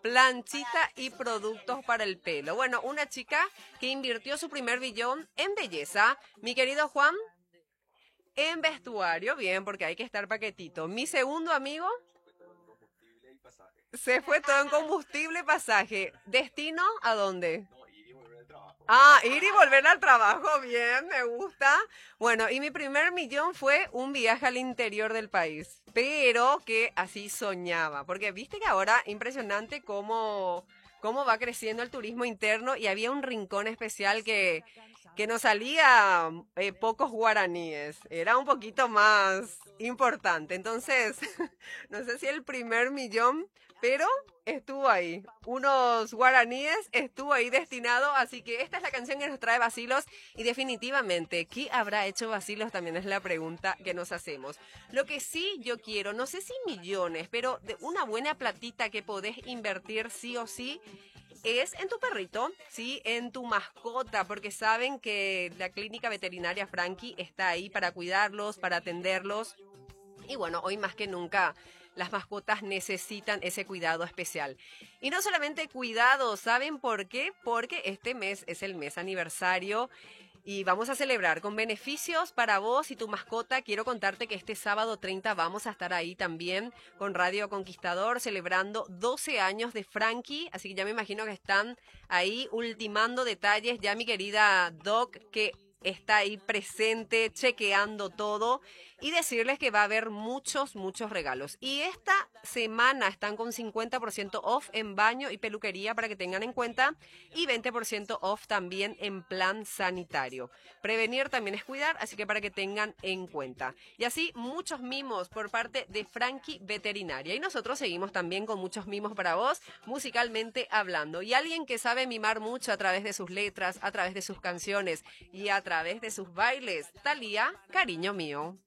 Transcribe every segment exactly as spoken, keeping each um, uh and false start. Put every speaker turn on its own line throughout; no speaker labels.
planchita y productos para el pelo. Bueno, una chica que invirtió su primer billón en belleza. Mi querido Juan, en vestuario, bien, porque hay que estar paquetito. Mi segundo amigo se fue todo en combustible y pasaje. ¿Destino a dónde? Ah, ir y volver al trabajo, bien, me gusta. Bueno, y mi primer millón fue un viaje al interior del país, pero que así soñaba, porque viste que ahora impresionante cómo, cómo va creciendo el turismo interno y había un rincón especial que, que nos salía eh, pocos guaraníes, era un poquito más importante. Entonces, no sé si el primer millón, pero estuvo ahí. Unos guaraníes estuvo ahí destinado, así que esta es la canción que nos trae Bacilos y definitivamente, ¿qué habrá hecho Bacilos? También es la pregunta que nos hacemos. Lo que sí yo quiero, no sé si millones, pero de una buena platita que podés invertir sí o sí, es en tu perrito, ¿sí? En tu mascota, porque saben que la clínica veterinaria Frankie está ahí para cuidarlos, para atenderlos. Y bueno, hoy más que nunca las mascotas necesitan ese cuidado especial. Y no solamente cuidado, ¿saben por qué? Porque este mes es el mes aniversario y vamos a celebrar con beneficios para vos y tu mascota. Quiero contarte que este sábado treinta vamos a estar ahí también con Radio Conquistador celebrando doce años de Frankie. Así que ya me imagino que están ahí ultimando detalles. Ya mi querida Doc, que está ahí presente, chequeando todo y decirles que va a haber muchos, muchos regalos. Y esta semana están con cincuenta por ciento off en baño y peluquería para que tengan en cuenta y veinte por ciento off también en plan sanitario. Prevenir también es cuidar, así que para que tengan en cuenta. Y así muchos mimos por parte de Frankie Veterinaria. Y nosotros seguimos también con muchos mimos para vos, musicalmente hablando. Y alguien que sabe mimar mucho a través de sus letras, a través de sus canciones y a través de sus bailes. Thalía, cariño mío.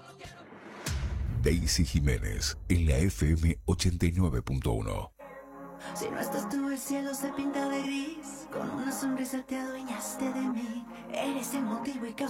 Daisy Jiménez en la F M ochenta y nueve punto uno.
Si no estás tú, el cielo se pinta de gris. Con una sonrisa te adueñaste de mí. Eres el motivo y causa